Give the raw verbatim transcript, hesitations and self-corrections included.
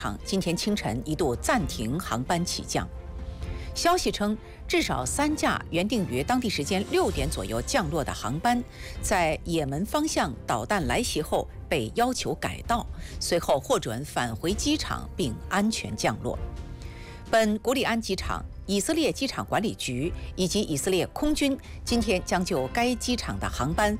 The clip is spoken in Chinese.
场今天清晨一度暂停航班起降。消息称，至少三架原定于当地时间六点左右降落的航班，在也门方向导弹来袭后被要求改道，随后获准返回机场并安全降落。本古里安机场、以色列机场管理局以及以色列空军今天将就该机场的航班